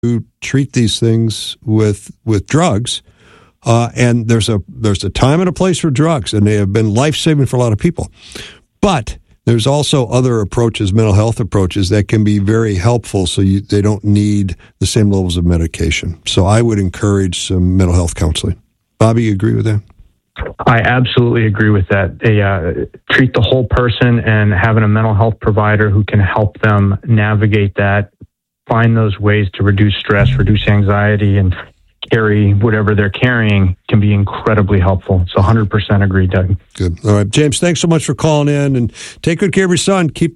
treat these things with drugs. And there's a time and a place for drugs, and they have been life-saving for a lot of people. But there's also other approaches, mental health approaches, that can be very helpful so they don't need the same levels of medication. So I would encourage some mental health counseling. Bobby, you agree with that? I absolutely agree with that. Treat the whole person, and having a mental health provider who can help them navigate that, find those ways to reduce stress, reduce anxiety, and carry whatever they're carrying can be incredibly helpful. So 100% agree, Doug. Good. All right, James, thanks so much for calling in, and take good care of your son. Keep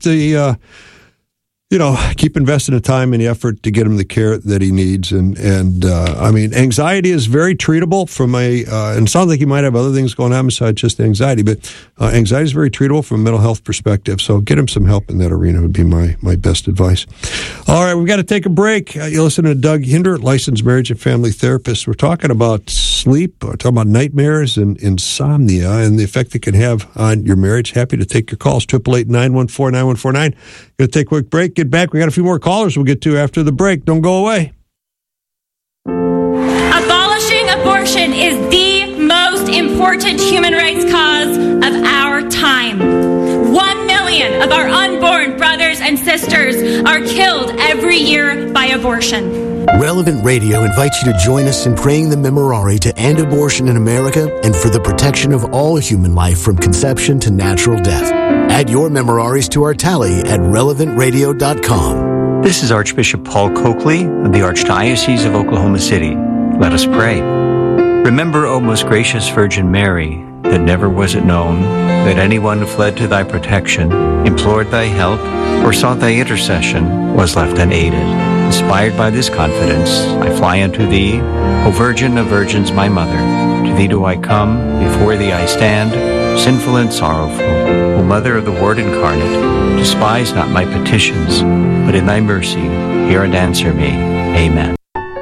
keep investing the time and the effort to get him the care that he needs. And I mean, anxiety is very treatable and it sounds like he might have other things going on besides just anxiety, but anxiety is very treatable from a mental health perspective. So get him some help in that arena would be my best advice. All right, we've got to take a break. You're listening to Doug Hinder, licensed marriage and family therapist. We're talking about sleep, we're talking about nightmares and insomnia and the effect it can have on your marriage. Happy to take your calls, 888-914-9149. Going to take a quick break. Get back. We got a few more callers we'll get to after the break. Don't go away. Abolishing abortion is the most important human rights cause of our time. 1 million of our unborn brothers and sisters are killed every year by abortion. Relevant Radio invites you to join us in praying the Memorare to end abortion in America and for the protection of all human life from conception to natural death. Add your Memoraries to our tally at relevantradio.com. This is Archbishop Paul Coakley of the Archdiocese of Oklahoma City. Let us pray. Remember, O most gracious Virgin Mary, that never was it known that anyone who fled to thy protection, implored thy help, or sought thy intercession was left unaided. Inspired by this confidence, I fly unto thee, O Virgin of Virgins, my Mother. To thee do I come, before thee I stand, sinful and sorrowful. O Mother of the Word incarnate, despise not my petitions, but in thy mercy hear and answer me. Amen.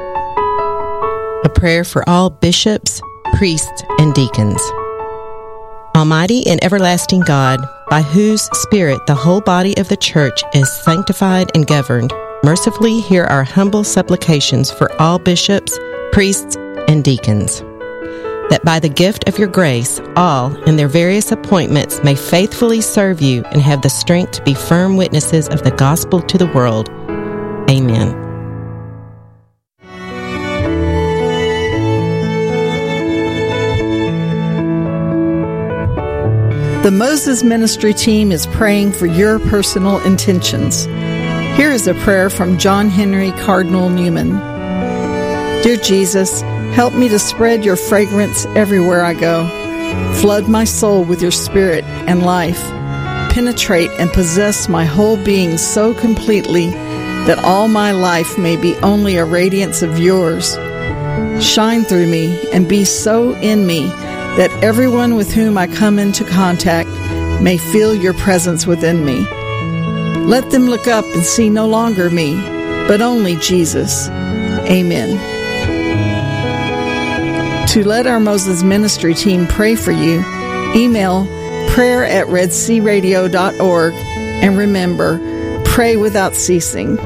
A prayer for all bishops, priests, and deacons. Almighty and everlasting God, by whose Spirit the whole body of the Church is sanctified and governed, mercifully hear our humble supplications for all bishops, priests, and deacons, that by the gift of your grace, all in their various appointments may faithfully serve you and have the strength to be firm witnesses of the gospel to the world. Amen. The Moses Ministry team is praying for your personal intentions. Here is a prayer from John Henry Cardinal Newman. Dear Jesus, help me to spread your fragrance everywhere I go. Flood my soul with your spirit and life. Penetrate and possess my whole being so completely that all my life may be only a radiance of yours. Shine through me and be so in me that everyone with whom I come into contact may feel your presence within me. Let them look up and see no longer me, but only Jesus. Amen. To let our Moses Ministry team pray for you, email prayer@redsearadio.org and remember, pray without ceasing.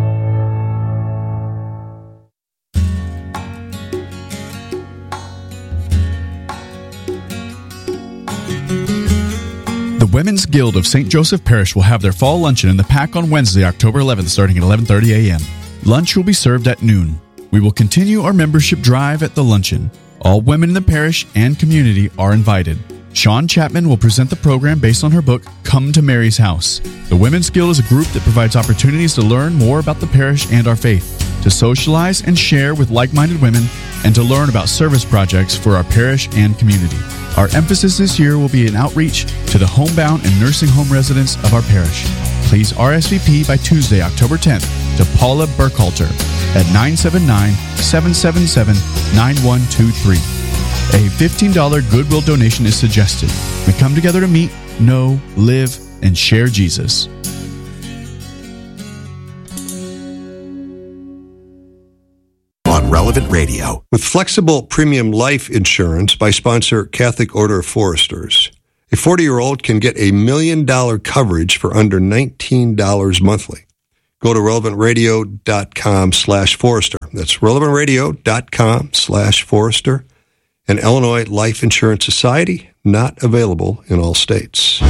The Women's Guild of St. Joseph Parish will have their fall luncheon in the Pack on Wednesday, October 11th, starting at 11:30 a.m. Lunch will be served at noon. We will continue our membership drive at the luncheon. All women in the parish and community are invited. Sean Chapman will present the program based on her book, Come to Mary's House. The Women's Guild is a group that provides opportunities to learn more about the parish and our faith, to socialize and share with like-minded women, and to learn about service projects for our parish and community. Our emphasis this year will be an outreach to the homebound and nursing home residents of our parish. Please RSVP by Tuesday, October 10th to Paula Burkhalter at 979-777-9123. A $15 Goodwill donation is suggested. We come together to meet, know, live, and share Jesus. On Relevant Radio. With flexible premium life insurance by sponsor Catholic Order of Foresters, a 40-year-old can get $1 million coverage for under $19 monthly. go to relevantradio.com/Forrester. That's relevantradio.com/Forrester. And Illinois Life Insurance Society, not available in all states.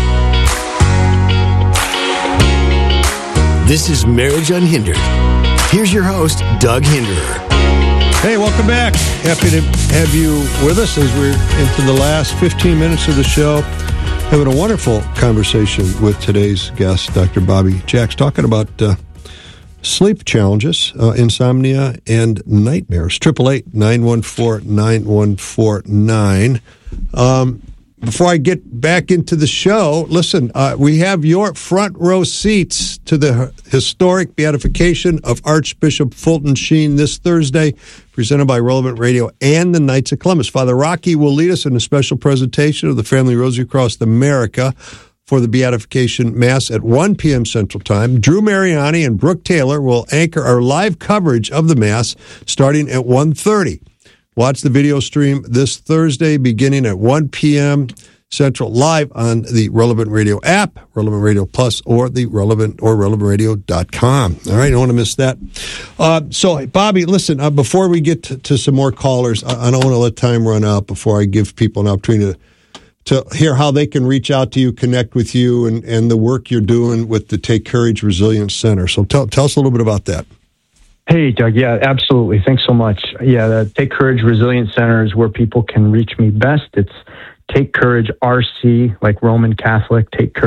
This is Marriage Unhindered. Here's your host, Doug Hinderer. Hey, welcome back. Happy to have you with us as we're into the last 15 minutes of the show. Having a wonderful conversation with today's guest, Dr. Bobby Jacks, talking about sleep challenges, insomnia, and nightmares. 888-914-9149. Before I get back into the show, listen, we have your front row seats to the historic beatification of Archbishop Fulton Sheen this Thursday, presented by Relevant Radio and the Knights of Columbus. Father Rocky will lead us in a special presentation of the Family Rosary Across America for the Beatification Mass at 1 p.m. Central Time. Drew Mariani and Brooke Taylor will anchor our live coverage of the Mass starting at 1:30. Watch the video stream this Thursday beginning at 1 p.m. Central live on the Relevant Radio app, Relevant Radio Plus, or the relevantradio.com. All right, don't want to miss that. So, Bobby, listen, before we get to some more callers, I don't want to let time run out before I give people an opportunity to hear how they can reach out to you, connect with you, and the work you're doing with the Take Courage Resilience Center. So tell us a little bit about that. Hey, Doug. Yeah, absolutely. Thanks so much. Yeah, the Take Courage Resilience Center is where people can reach me best. It's Take Courage RC, like Roman Catholic,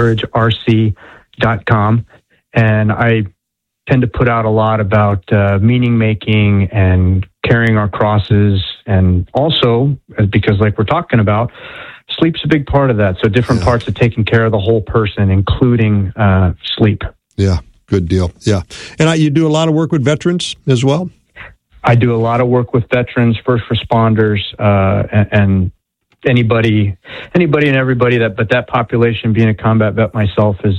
takecouragerc.com. And I tend to put out a lot about meaning making and carrying our crosses. And also, because like we're talking about, sleep's a big part of that. So different parts of taking care of the whole person, including sleep. Yeah. Good deal. Yeah. And you do a lot of work with veterans as well? I do a lot of work with veterans, first responders, and anybody and everybody but that population, being a combat vet myself, has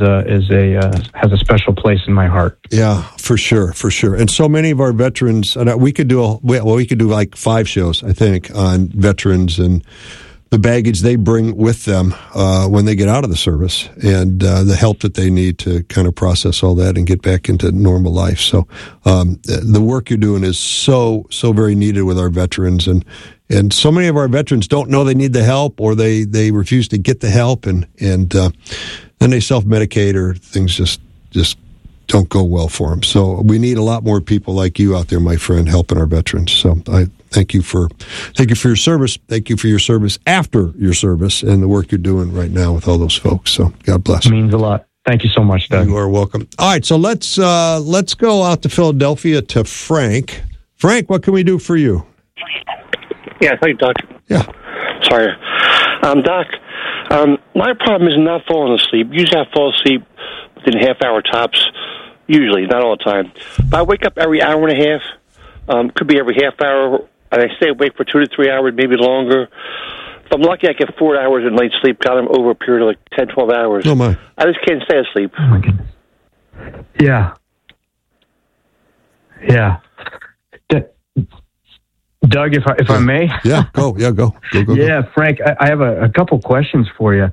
a special place in my heart. Yeah, for sure. And so many of our veterans, and we could do like 5 shows, I think, on veterans and the baggage they bring with them when they get out of the service, and the help that they need to kind of process all that and get back into normal life. So the work you're doing is so very needed with our veterans, and so many of our veterans don't know they need the help, or they refuse to get the help, and then they self-medicate, or things just don't go well for them. So we need a lot more people like you out there, my friend, helping our veterans. So I thank you for your service. Thank you for your service after your service and the work you're doing right now with all those folks. So God bless. It means a lot. Thank you so much, Doug. You are welcome. All right, so let's go out to Philadelphia to Frank. Frank, what can we do for you? Yeah, thank you, Doc. Yeah. Sorry. Doc, my problem is not falling asleep. Usually I fall asleep within a half hour tops. Usually, not all the time. But I wake up every hour and a half. Could be every half hour. And I stay awake for 2 to 3 hours, maybe longer. If I'm lucky, I get 4 hours of night sleep. Got them over a period of like 10, 12 hours. Oh, my. I just can't stay asleep. Oh, my goodness. Yeah. Doug, if I may? Yeah, go. Yeah, Frank, I have a couple questions for you.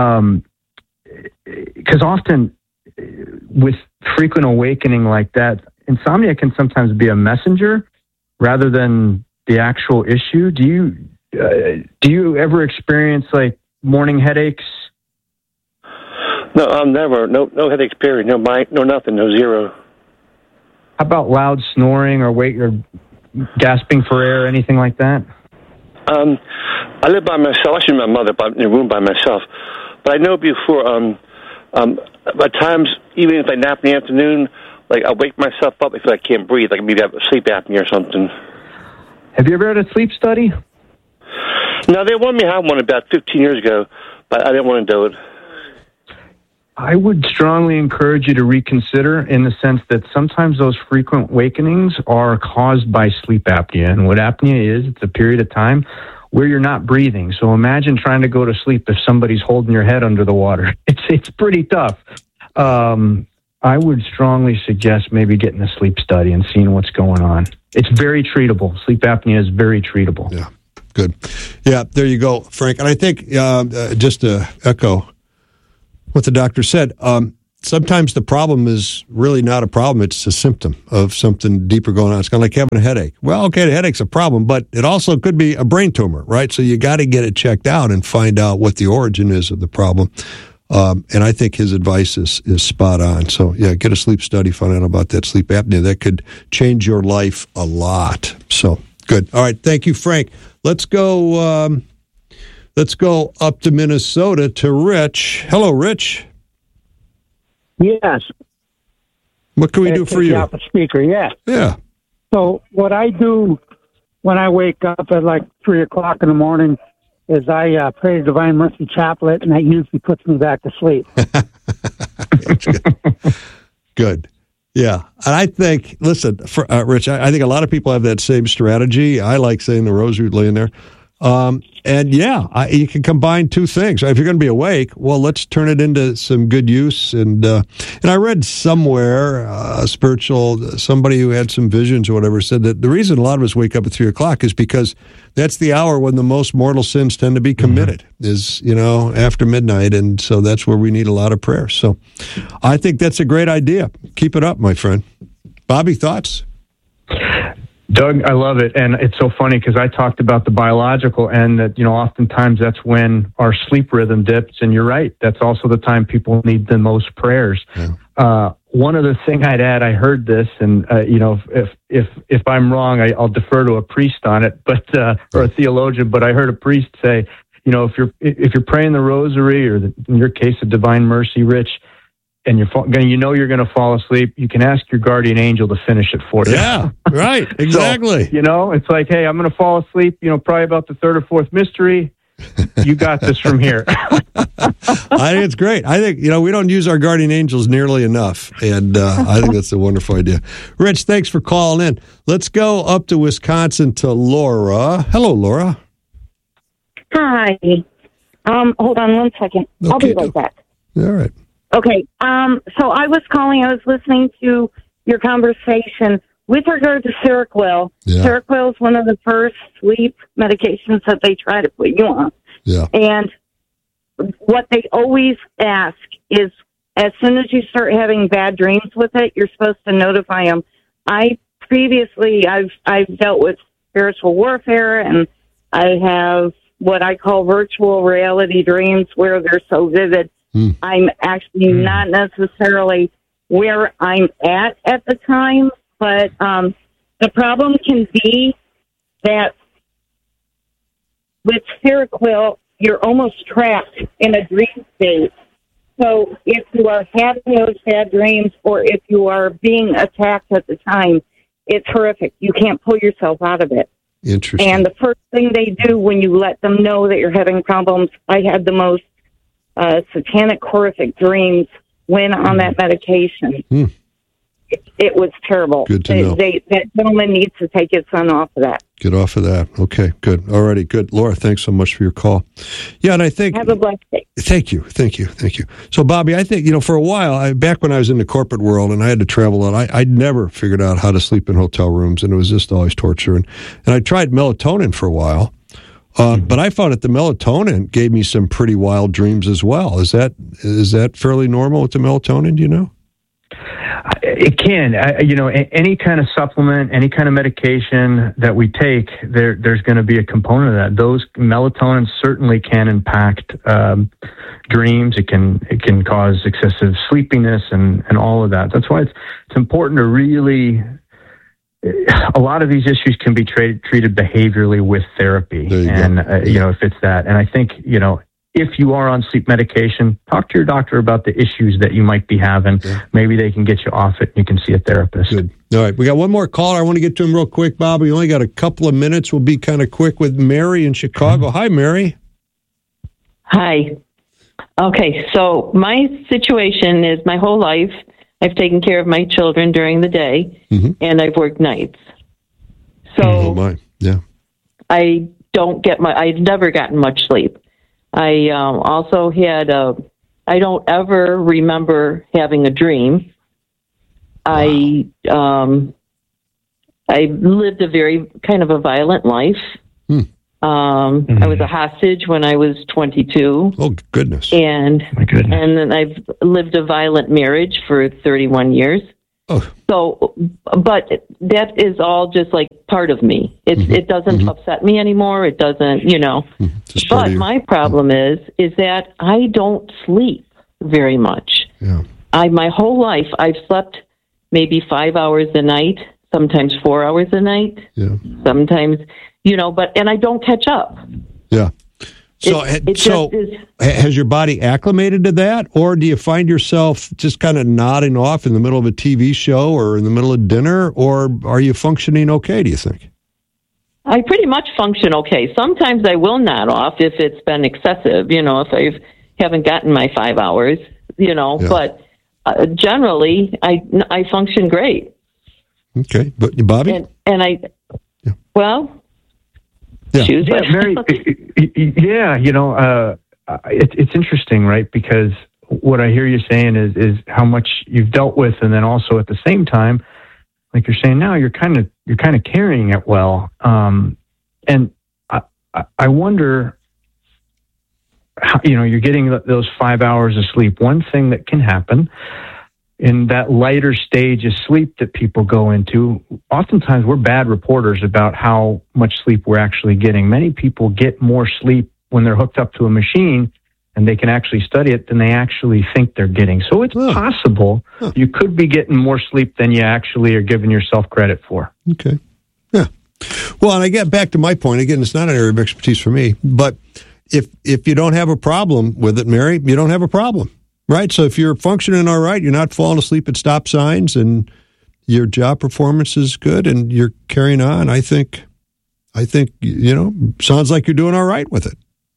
Because often with frequent awakening like that, insomnia can sometimes be a messenger rather than the actual issue. Do you ever experience like morning headaches? No, never. No headaches. Period. No nothing. No zero. How about loud snoring or gasping for air, anything like that? I live by myself. Actually, my mother, in a room by myself. But I know before. At times, even if I nap in the afternoon, like I wake myself up if I can't breathe, like maybe I have sleep apnea or something. Have you ever had a sleep study? No, they wanted me to have one about 15 years ago, but I didn't want to do it. I would strongly encourage you to reconsider, in the sense that sometimes those frequent awakenings are caused by sleep apnea. And what apnea is, it's a period of time where you're not breathing. So imagine trying to go to sleep if somebody's holding your head under the water. It's pretty tough. I would strongly suggest maybe getting a sleep study and seeing what's going on. It's very treatable. Sleep apnea is very treatable. Yeah, good. Yeah, there you go, Frank. And I think just to echo what the doctor said, sometimes the problem is really not a problem. It's a symptom of something deeper going on. It's kind of like having a headache. Well, okay, the headache's a problem, but it also could be a brain tumor, right? So you got to get it checked out and find out what the origin is of the problem. And I think his advice is spot on. So, yeah, get a sleep study, find out about that sleep apnea. That could change your life a lot. So, good. All right, thank you, Frank. Let's go up to Minnesota to Rich. Hello, Rich. Yes. What can we do for you? Off the speaker, yeah. Yeah. So what I do when I wake up at like 3 o'clock in the morning is I pray the Divine Mercy Chaplet, and that usually puts me back to sleep. Good. Yeah. And I think, listen, Rich, I think a lot of people have that same strategy. I like saying the rosary, laying there. And yeah, you can combine two things. If you're going to be awake, well, let's turn it into some good use. And I read somewhere, somebody who had some visions or whatever said that the reason a lot of us wake up at 3 o'clock is because that's the hour when the most mortal sins tend to be committed, is, after midnight. And so that's where we need a lot of prayer. So I think that's a great idea. Keep it up, my friend. Bobby, thoughts? Doug, I love it. And it's so funny because I talked about the biological end that, oftentimes that's when our sleep rhythm dips. And you're right. That's also the time people need the most prayers. Yeah. One other thing I'd add, I heard this, and, if I'm wrong, I'll defer to a priest on it, but, or a theologian, but I heard a priest say, if you're praying the rosary or in your case, the Divine Mercy, Rich, and you're going to fall asleep, you can ask your guardian angel to finish it for you. Yeah, right, exactly. So, it's like, hey, I'm going to fall asleep, probably about the third or fourth mystery. You got this from here. I think it's great. I think, we don't use our guardian angels nearly enough, and I think that's a wonderful idea. Rich, thanks for calling in. Let's go up to Wisconsin to Laura. Hello, Laura. Hi. Hold on one second. Okay. I'll be right back. All right. Okay, so I was listening to your conversation with regard to Seroquel. Yeah. Seroquel is one of the first sleep medications that they try to put you on. Yeah. And what they always ask is, as soon as you start having bad dreams with it, you're supposed to notify them. I've dealt with spiritual warfare, and I have what I call virtual reality dreams where they're so vivid. I'm actually not necessarily where I'm at the time, but the problem can be that with Seroquel, you're almost trapped in a dream state. So if you are having those bad dreams or if you are being attacked at the time, it's horrific. You can't pull yourself out of it. Interesting. And the first thing they do when you let them know that you're having problems, I had the most satanic, horrific dreams when on that medication. It was terrible. Good to know. That gentleman needs to take his son off of that. Get off of that. Okay, good. All righty, good. Laura, thanks so much for your call. Yeah, and I think... Have a blessed day. Thank you. So, Bobby, I think, for a while, back when I was in the corporate world and I had to travel a lot, I'd never figured out how to sleep in hotel rooms, and it was just always torture. And I tried melatonin for a while. But I found that the melatonin gave me some pretty wild dreams as well. Is that fairly normal with the melatonin? Do you know? It can. Any kind of supplement, any kind of medication that we take, there's going to be a component of that. Those melatonin certainly can impact dreams. It can cause excessive sleepiness and all of that. That's why it's important to really. A lot of these issues can be treated behaviorally with therapy, and if it's that. And I think if you are on sleep medication, talk to your doctor about the issues that you might be having. Yeah. Maybe they can get you off it and you can see a therapist. Good. All right. We got one more caller. I want to get to him real quick, Bob. We only got a couple of minutes. We'll be kind of quick with Mary in Chicago. Hi, Mary. Hi. Okay. So my situation is my whole life, I've taken care of my children during the day, and I've worked nights. So I I've never gotten much sleep. I also had I don't ever remember having a dream. Wow. I lived a very kind of a violent life. I was a hostage when I was 22. Oh, goodness. And My goodness. and then I've lived a violent marriage for 31 years. Oh. So, but that is all just like part of me. It doesn't upset me anymore. It doesn't, But my problem is that I don't sleep very much. Yeah. My whole life, I've slept maybe 5 hours a night, sometimes 4 hours a night, sometimes, and I don't catch up. Yeah. So, has your body acclimated to that, or do you find yourself just kind of nodding off in the middle of a TV show or in the middle of dinner, or are you functioning okay, do you think? I pretty much function okay. Sometimes I will nod off if it's been excessive, if I haven't gotten my 5 hours, but generally I function great. Okay. But Bobby? Mary, it's interesting, right? Because what I hear you saying is how much you've dealt with, and then also at the same time, like you're saying now, you're kind of carrying it well. And I wonder how, you're getting those 5 hours of sleep. One thing that can happen in that lighter stage of sleep that people go into, oftentimes we're bad reporters about how much sleep we're actually getting. Many people get more sleep when they're hooked up to a machine and they can actually study it than they actually think they're getting. So it's possible you could be getting more sleep than you actually are giving yourself credit for. Okay. Yeah. Well, and I get back to my point. Again, it's not an area of expertise for me, but if you don't have a problem with it, Mary, you don't have a problem. Right, so if you're functioning all right, you're not falling asleep at stop signs, and your job performance is good, and you're carrying on, I think, sounds like you're doing all right with it.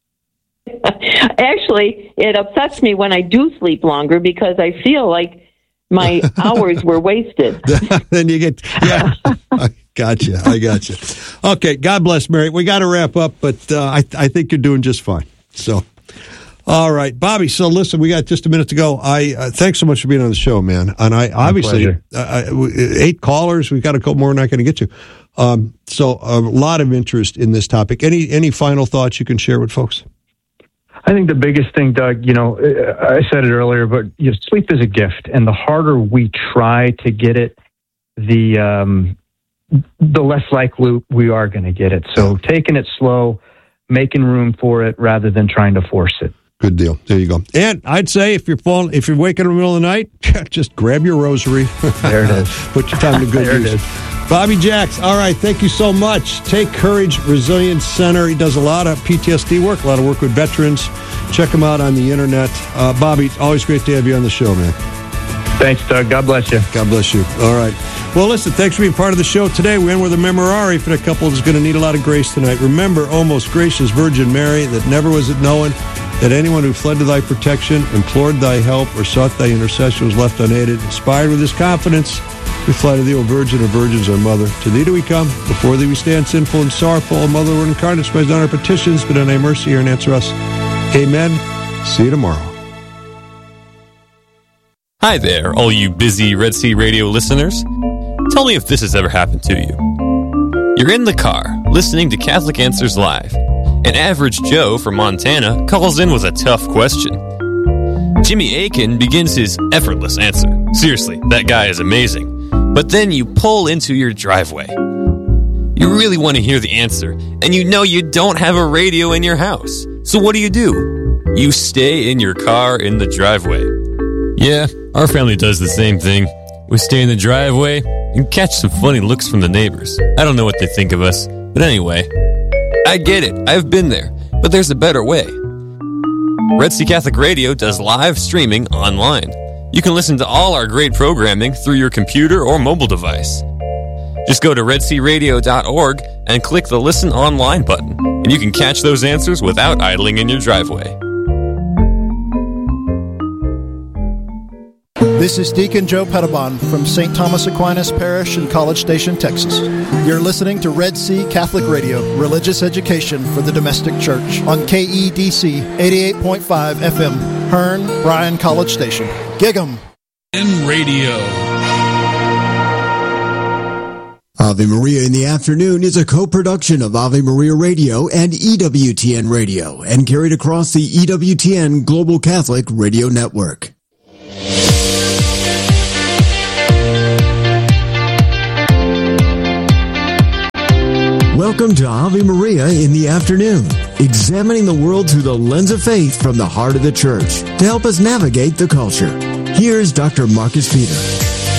Actually, it upsets me when I do sleep longer because I feel like my hours were wasted. Then you get, I got you. Okay, God bless, Mary. We got to wrap up, but I think you're doing just fine. So. All right, Bobby. So listen, we got just a minute to go. Thanks so much for being on the show, man. And I obviously 8 callers. We've got a couple more. We're not going to get to. So a lot of interest in this topic. Any final thoughts you can share with folks? I think the biggest thing, Doug, I said it earlier, but sleep is a gift, and the harder we try to get it, the less likely we are going to get it. So taking it slow, making room for it rather than trying to force it. Good deal. There you go. And I'd say if you're waking in the middle of the night, just grab your rosary. There it is. Put your time to good there use. It is. Bobby Jacks, all right, thank you so much. Take Courage Resilience Center. He does a lot of PTSD work, a lot of work with veterans. Check him out on the internet. Bobby, always great to have you on the show, man. Thanks, Doug. God bless you. God bless you. All right. Well, listen, thanks for being part of the show today. We end with a memorare for a couple that's going to need a lot of grace tonight. Remember, O most gracious Virgin Mary, that never was it known that anyone who fled to thy protection, implored thy help, or sought thy intercession was left unaided. Inspired with this confidence, we fly to thee, O Virgin of Virgins, our Mother. To thee do we come. Before thee we stand sinful and sorrowful. O Mother, Lord incarnate, despise not our petitions, but in thy mercy hear and answer us. Amen. See you tomorrow. Hi there, all you busy Red Sea Radio listeners. Tell me if this has ever happened to you. You're in the car, listening to Catholic Answers Live. An average Joe from Montana calls in with a tough question. Jimmy Akin begins his effortless answer. Seriously, that guy is amazing. But then you pull into your driveway. You really want to hear the answer, and you know you don't have a radio in your house. So what do? You stay in your car in the driveway. Yeah, our family does the same thing. We stay in the driveway and catch some funny looks from the neighbors. I don't know what they think of us, but anyway, I get it. I've been there, but there's a better way. Red Sea Catholic Radio does live streaming online. You can listen to all our great programming through your computer or mobile device. Just go to redsearadio.org and click the Listen Online button, and you can catch those answers without idling in your driveway. This is Deacon Joe Pettibon from St. Thomas Aquinas Parish in College Station, Texas. You're listening to Red Sea Catholic Radio, religious education for the domestic church on KEDC 88.5 FM, Hearn, Bryan College Station. Gig 'em. In radio. Ave Maria in the Afternoon is a co-production of Ave Maria Radio and EWTN Radio and carried across the EWTN Global Catholic Radio Network. Welcome to Ave Maria in the Afternoon, examining the world through the lens of faith from the heart of the Church to help us navigate the culture. Here's Dr. Marcus Peter.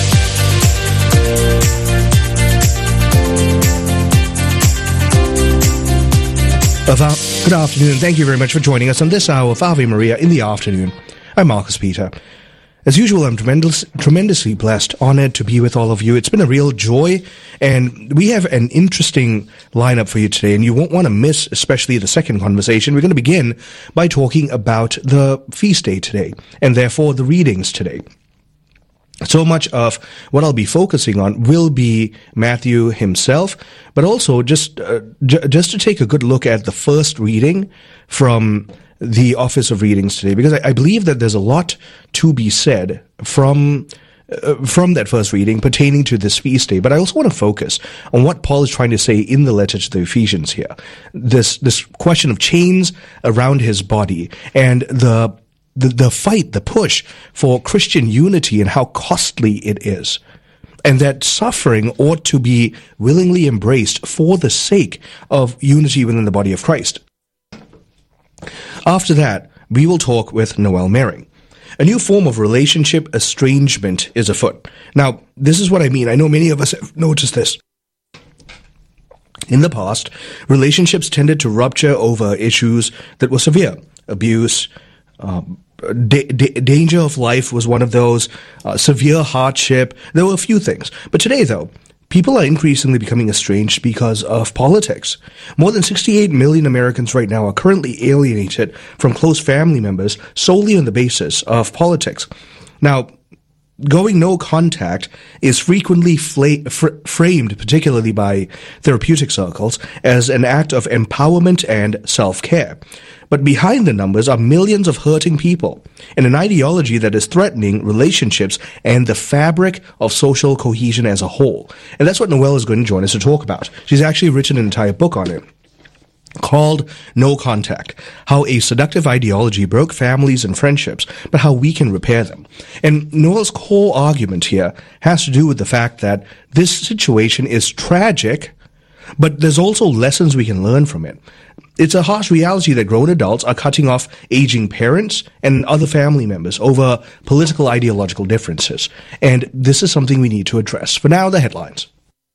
Good afternoon. Thank you very much for joining us on this hour of Ave Maria in the Afternoon. I'm Marcus Peter. As usual, I'm tremendously blessed, honored to be with all of you. It's been a real joy, and we have an interesting lineup for you today, and you won't want to miss, especially the second conversation. We're going to begin by talking about the feast day today, and therefore the readings today. So much of what I'll be focusing on will be Matthew himself, but also just to take a good look at the first reading from the Office of Readings today, because I believe that there's a lot to be said from that first reading pertaining to this feast day. But I also want to focus on what Paul is trying to say in the letter to the Ephesians here. This question of chains around his body and the fight, the push for Christian unity and how costly it is. And that suffering ought to be willingly embraced for the sake of unity within the body of Christ. After that, we will talk with Noel Mering. A new form of relationship estrangement is afoot. Now, this is what I mean. I know many of us have noticed this. In the past, relationships tended to rupture over issues that were severe. Abuse, danger of life was one of those, severe hardship. There were a few things. But today, though, people are increasingly becoming estranged because of politics. More than 68 million Americans right now are currently alienated from close family members solely on the basis of politics. Now, going no contact is frequently framed, particularly by therapeutic circles, as an act of empowerment and self-care. But behind the numbers are millions of hurting people and an ideology that is threatening relationships and the fabric of social cohesion as a whole. And that's what Noelle is going to join us to talk about. She's actually written an entire book on it called No Contact, how a seductive ideology broke families and friendships, but how we can repair them. And Noel's core argument here has to do with the fact that this situation is tragic, but there's also lessons we can learn from it. It's a harsh reality that grown adults are cutting off aging parents and other family members over political ideological differences. And this is something we need to address. For now, the headlines.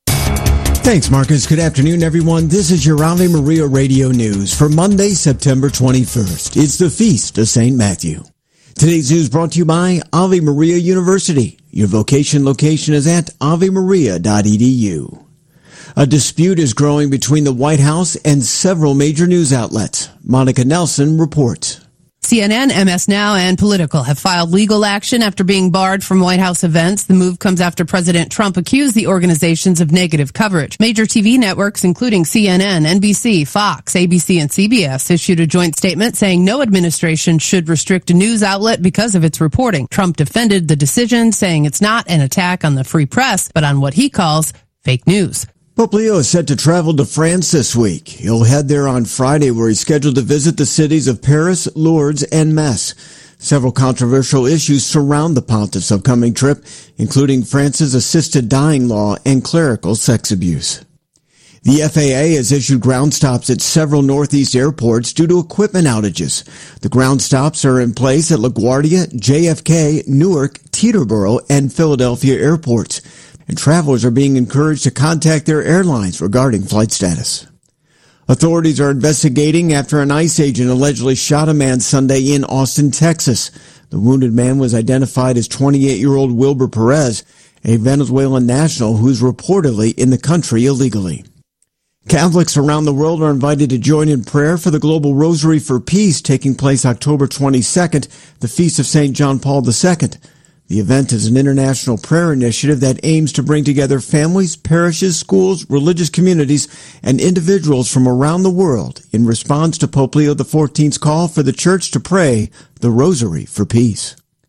Thanks, Marcus. Good afternoon, everyone. This is your Ave Maria Radio News for Monday, September 21st. It's the Feast of St. Matthew. Today's news brought to you by Ave Maria University. Your vocation location is at avemaria.edu. A dispute is growing between the White House and several major news outlets. Monica Nelson reports. CNN, MS Now, and Political have filed legal action after being barred from White House events. The move comes after President Trump accused the organizations of negative coverage. Major TV networks, including CNN, NBC, Fox, ABC, and CBS, issued a joint statement saying no administration should restrict a news outlet because of its reporting. Trump defended the decision, saying it's not an attack on the free press, but on what he calls fake news. Pope Leo is set to travel to France this week. He'll head there on Friday, where he's scheduled to visit the cities of Paris, Lourdes, and Metz. Several controversial issues surround the pontiff's upcoming trip, including France's assisted dying law and clerical sex abuse. The FAA has issued ground stops at several Northeast airports due to equipment outages. The ground stops are in place at LaGuardia, JFK, Newark, Teterboro, and Philadelphia airports. And travelers are being encouraged to contact their airlines regarding flight status. Authorities are investigating after an ICE agent allegedly shot a man Sunday in Austin, Texas. The wounded man was identified as 28-year-old Wilber Perez, a Venezuelan national who's reportedly in the country illegally. Catholics around the world are invited to join in prayer for the Global Rosary for Peace taking place October 22nd, the Feast of St. John Paul II. The event is an international prayer initiative that aims to bring together families, parishes, schools, religious communities, and individuals from around the world in response to Pope Leo XIV's call for the Church to pray the Rosary for Peace.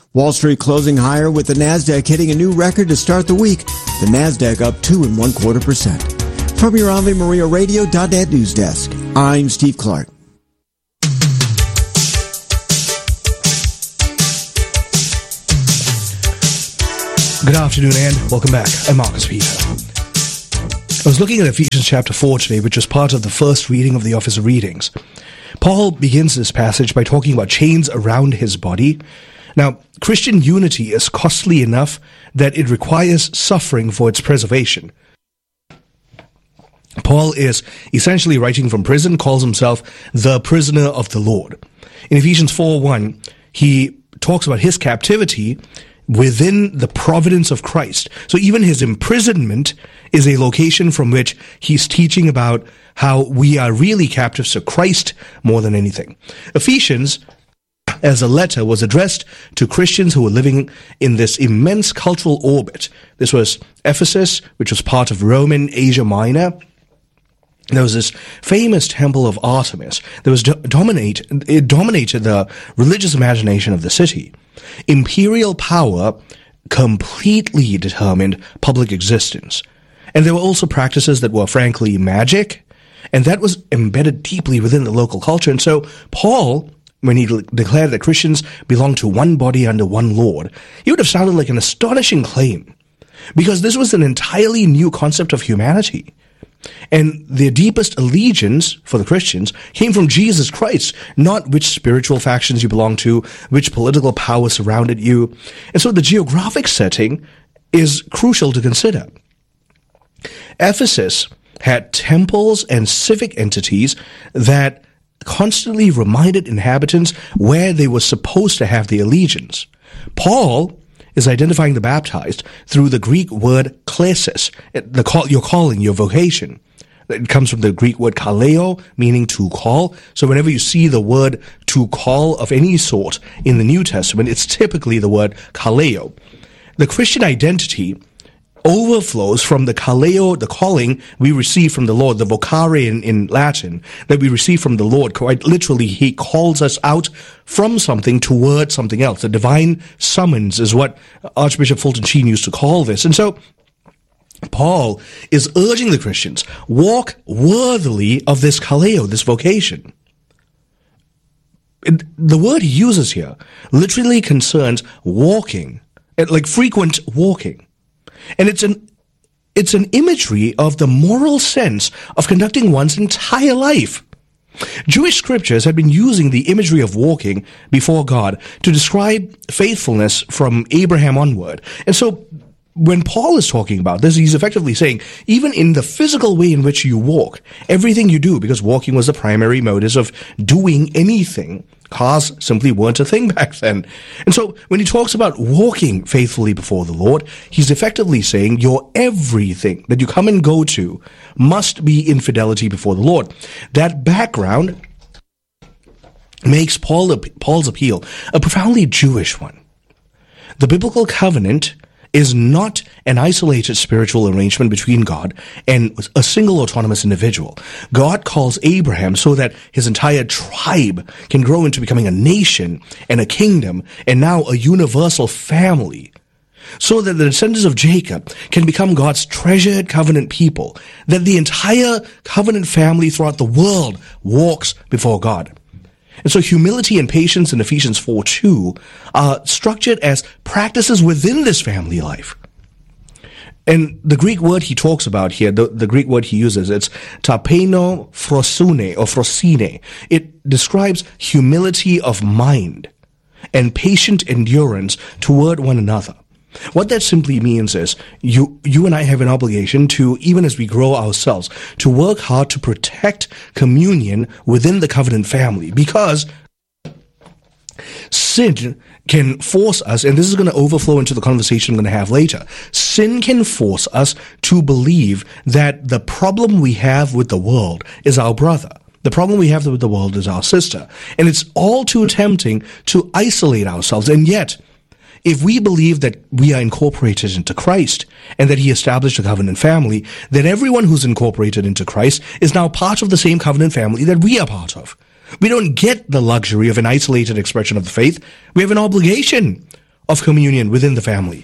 Wall Street closing higher with the Nasdaq hitting a new record to start the week. The Nasdaq up 2.25%. From your Ave Maria Radio.net news desk, I'm Steve Clark. Good afternoon and welcome back. I'm Marcus Peter. I was looking at Ephesians chapter 4 today, which was part of the first reading of the Office of Readings. Paul begins this passage by talking about chains around his body. Now, Christian unity is costly enough that it requires suffering for its preservation. Paul is essentially writing from prison, calls himself the prisoner of the Lord. In Ephesians 4:1, he talks about his captivity within the providence of Christ. So even his imprisonment is a location from which he's teaching about how we are really captives to Christ more than anything. Ephesians, as a letter, was addressed to Christians who were living in this immense cultural orbit. This was Ephesus, which was part of Roman Asia Minor. There was this famous temple of Artemis that was dominated the religious imagination of the city. Imperial power completely determined public existence. And there were also practices that were frankly magic, and that was embedded deeply within the local culture. And so Paul, when he declared that Christians belong to one body under one Lord, he would have sounded like an astonishing claim, because this was an entirely new concept of humanity. And their deepest allegiance for the Christians came from Jesus Christ, not which spiritual factions you belong to, which political power surrounded you. And so the geographic setting is crucial to consider. Ephesus had temples and civic entities that constantly reminded inhabitants where they were supposed to have the allegiance. Paul is identifying the baptized through the Greek word klesis, your calling, your vocation. It comes from the Greek word kaleo, meaning to call. So whenever you see the word to call of any sort in the New Testament, it's typically the word kaleo. The Christian identity overflows from the kaleo, the calling we receive from the Lord, the vocare in Latin, that we receive from the Lord. Quite literally, he calls us out from something toward something else. The divine summons is what Archbishop Fulton Sheen used to call this. And so Paul is urging the Christians, walk worthily of this kaleo, this vocation. The word he uses here literally concerns walking, like frequent walking. And it's an imagery of the moral sense of conducting one's entire life. Jewish scriptures had been using the imagery of walking before God to describe faithfulness from Abraham onward. And so when Paul is talking about this, he's effectively saying, even in the physical way in which you walk, everything you do, because walking was the primary modus of doing anything, cars simply weren't a thing back then. And so when he talks about walking faithfully before the Lord, he's effectively saying your everything that you come and go to must be in fidelity before the Lord. That background makes Paul's appeal a profoundly Jewish one. The biblical covenant is not an isolated spiritual arrangement between God and a single autonomous individual. God calls Abraham so that his entire tribe can grow into becoming a nation and a kingdom and now a universal family, so that the descendants of Jacob can become God's treasured covenant people, that the entire covenant family throughout the world walks before God. And so humility and patience in Ephesians 4:2 are structured as practices within this family life. And the Greek word he talks about here, the Greek word he uses, it's tapeno frosune or frosine. It describes humility of mind and patient endurance toward one another. What that simply means is you and I have an obligation to, even as we grow ourselves, to work hard to protect communion within the covenant family, because sin can force us, and this is going to overflow into the conversation I'm going to have later, sin can force us to believe that the problem we have with the world is our brother. The problem we have with the world is our sister. And it's all too tempting to isolate ourselves. And yet, if we believe that we are incorporated into Christ and that he established a covenant family, then everyone who's incorporated into Christ is now part of the same covenant family that we are part of. We don't get the luxury of an isolated expression of the faith. We have an obligation of communion within the family.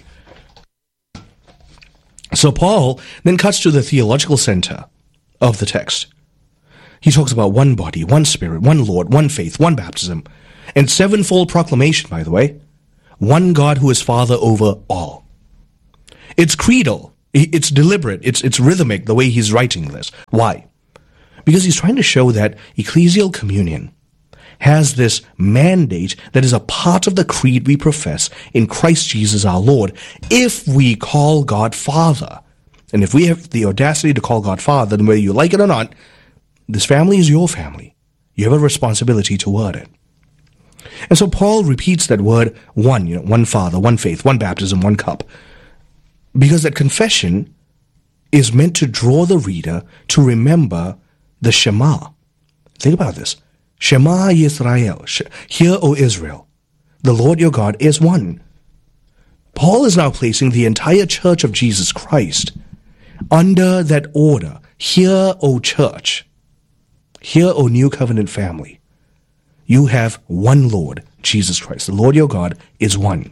So Paul then cuts to the theological center of the text. He talks about one body, one spirit, one Lord, one faith, one baptism, and sevenfold proclamation, by the way, one God who is Father over all. It's creedal, it's deliberate, it's rhythmic, the way he's writing this. Why? Because he's trying to show that ecclesial communion has this mandate that is a part of the creed we profess in Christ Jesus our Lord, if we call God Father. And if we have the audacity to call God Father, then whether you like it or not, this family is your family. You have a responsibility toward it. And so Paul repeats that word one, one Father, one faith, one baptism, one cup, because that confession is meant to draw the reader to remember the Shema. Think about this. Shema Yisrael. Hear, O Israel, the Lord your God is one. Paul is now placing the entire church of Jesus Christ under that order. Hear, O church. Hear, O new covenant family. You have one Lord, Jesus Christ. The Lord your God is one.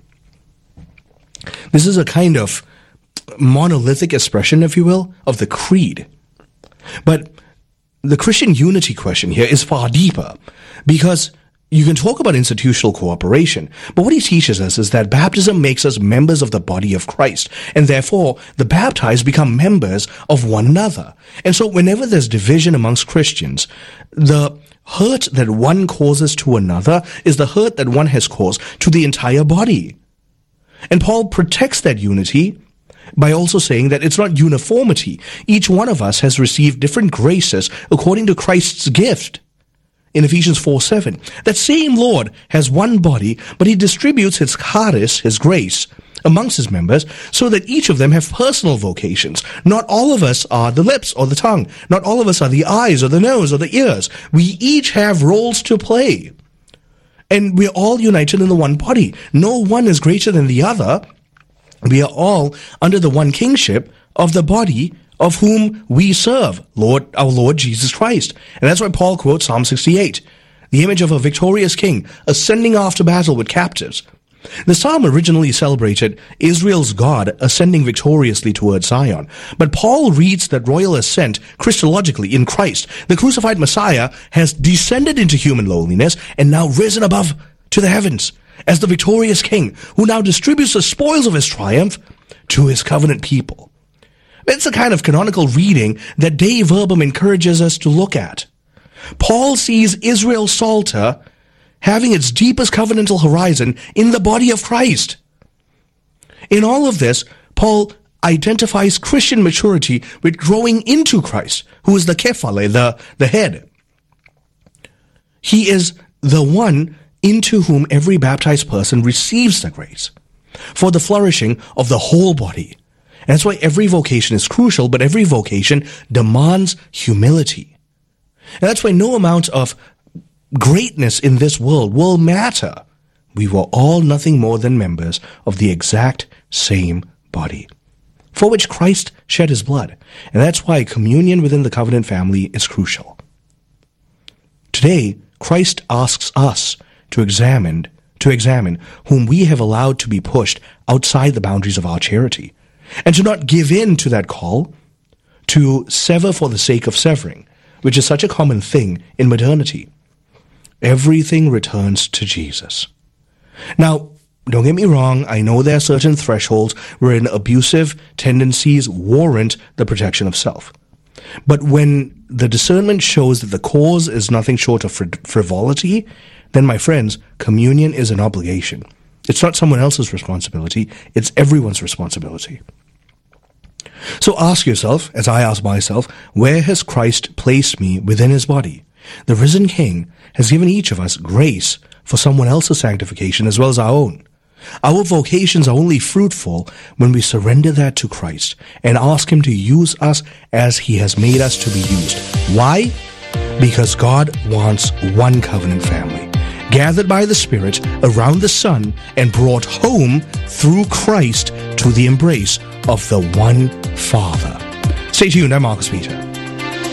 This is a kind of monolithic expression, if you will, of the creed. But the Christian unity question here is far deeper, because you can talk about institutional cooperation, but what he teaches us is that baptism makes us members of the body of Christ, and therefore the baptized become members of one another. And so whenever there's division amongst Christians, the hurt that one causes to another is the hurt that one has caused to the entire body. And Paul protects that unity by also saying that it's not uniformity. Each one of us has received different graces according to Christ's gift. In Ephesians 4:7, that same Lord has one body, but he distributes his charis, his grace, amongst his members, so that each of them have personal vocations. Not all of us are the lips or the tongue. Not all of us are the eyes or the nose or the ears. We each have roles to play. And we're all united in the one body. No one is greater than the other. We are all under the one kingship of the body of whom we serve, our Lord Jesus Christ. And that's why Paul quotes Psalm 68, the image of a victorious king ascending after battle with captives. The psalm originally celebrated Israel's God ascending victoriously towards Zion. But Paul reads that royal ascent Christologically in Christ. The crucified Messiah has descended into human lowliness and now risen above to the heavens as the victorious king who now distributes the spoils of his triumph to his covenant people. It's the kind of canonical reading that Dei Verbum encourages us to look at. Paul sees Israel's Psalter having its deepest covenantal horizon in the body of Christ. In all of this, Paul identifies Christian maturity with growing into Christ, who is the kephale, the head. He is the one into whom every baptized person receives the grace for the flourishing of the whole body. And that's why every vocation is crucial, but every vocation demands humility. And that's why no amount of greatness in this world will matter. We were all nothing more than members of the exact same body, for which Christ shed his blood. And that's why communion within the covenant family is crucial. Today, Christ asks us to examine whom we have allowed to be pushed outside the boundaries of our charity, and to not give in to that call to sever for the sake of severing, which is such a common thing in modernity. Everything returns to Jesus. Now, don't get me wrong, I know there are certain thresholds wherein abusive tendencies warrant the protection of self. But when the discernment shows that the cause is nothing short of frivolity, then, my friends, communion is an obligation. It's not someone else's responsibility, it's everyone's responsibility. So ask yourself, as I ask myself, where has Christ placed me within his body? The risen King has given each of us grace for someone else's sanctification as well as our own. Our vocations are only fruitful when we surrender that to Christ and ask him to use us as he has made us to be used. Why? Because God wants one covenant family, gathered by the Spirit around the Son and brought home through Christ to the embrace of the one Father. Stay tuned, I'm Marcus Peter.